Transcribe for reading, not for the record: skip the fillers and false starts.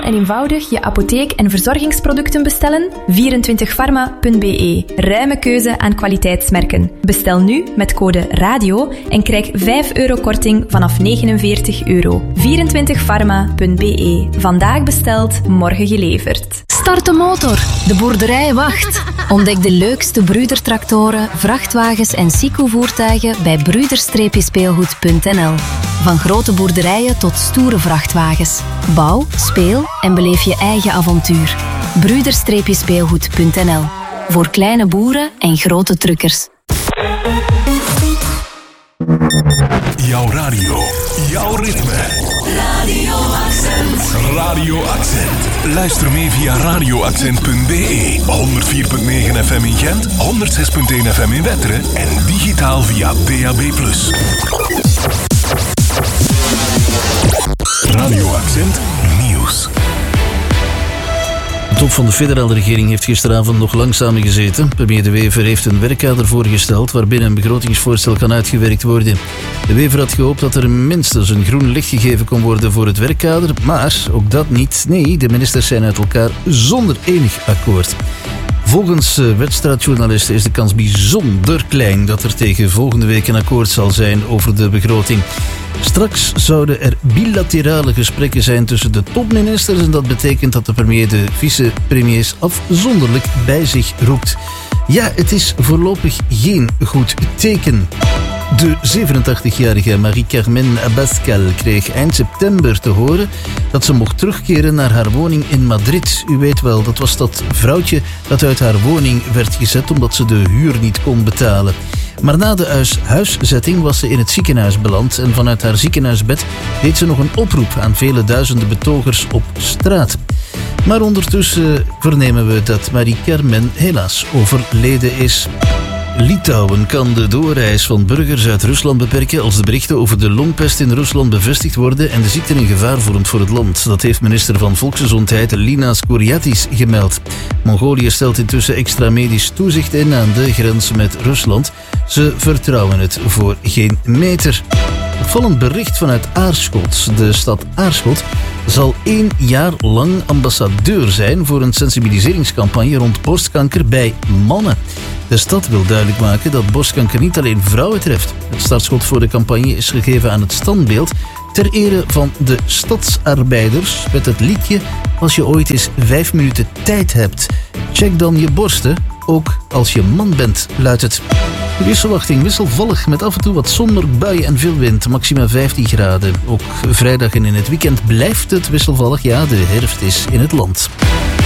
en eenvoudig je apotheek- en verzorgingsproducten bestellen? 24pharma.be. Ruime keuze aan kwaliteitsmerken. Bestel nu met code RADIO en krijg €5 korting vanaf €49. 24pharma.be. Vandaag besteld, morgen geleverd. Start de motor. De boerderij wacht. Ontdek de leukste Brüder-tractoren, vrachtwagens en Sico-voertuigen bij brüder-speelgoed.nl. Van grote boerderijen tot stoere vrachtwagens. Bouw, speel en beleef je eigen avontuur. brüder-speelgoed.nl. Voor kleine boeren en grote truckers. Jouw radio, jouw ritme. Radio Accent. Radio Accent. Luister mee via radioaccent.be. 104.9 FM in Gent, 106.1 FM in Wetteren en digitaal via DAB+. Radio Accent Nieuws. De top van de federale regering heeft gisteravond nog lang samengezeten. Premier De Wever heeft een werkkader voorgesteld waarbinnen een begrotingsvoorstel kan uitgewerkt worden. De Wever had gehoopt dat er minstens een groen licht gegeven kon worden voor het werkkader, maar ook dat niet. Nee, de ministers zijn uit elkaar zonder enig akkoord. Volgens wedstrijdjournalisten is de kans bijzonder klein dat er tegen volgende week een akkoord zal zijn over de begroting. Straks zouden er bilaterale gesprekken zijn tussen de topministers en dat betekent dat de premier de vicepremiers afzonderlijk bij zich roept. Ja, het is voorlopig geen goed teken. De 87-jarige Marie-Carmen Abascal kreeg eind september te horen dat ze mocht terugkeren naar haar woning in Madrid. U weet wel, dat was dat vrouwtje dat uit haar woning werd gezet omdat ze de huur niet kon betalen. Maar na de huiszetting was ze in het ziekenhuis beland en vanuit haar ziekenhuisbed deed ze nog een oproep aan vele duizenden betogers op straat. Maar ondertussen vernemen we dat Marie-Carmen helaas overleden is. Litouwen kan de doorreis van burgers uit Rusland beperken als de berichten over de longpest in Rusland bevestigd worden en de ziekte een gevaar vormt voor het land. Dat heeft minister van Volksgezondheid Linas Kuriatis gemeld. Mongolië stelt intussen extra medisch toezicht in aan de grens met Rusland. Ze vertrouwen het voor geen meter. Opvallend bericht vanuit Aarschot. De stad Aarschot zal 1 jaar lang ambassadeur zijn voor een sensibiliseringscampagne rond borstkanker bij mannen. De stad wil duidelijk maken dat borstkanker niet alleen vrouwen treft. Het startschot voor de campagne is gegeven aan het standbeeld ter ere van de stadsarbeiders met het liedje "Als je ooit eens 5 minuten tijd hebt, check dan je borsten, ook als je man bent", luidt het. De weersverwachting wisselvallig met af en toe wat zon, maar buien en veel wind, maxima 15 graden. Ook vrijdag en in het weekend blijft het wisselvallig, ja, de herfst is in het land.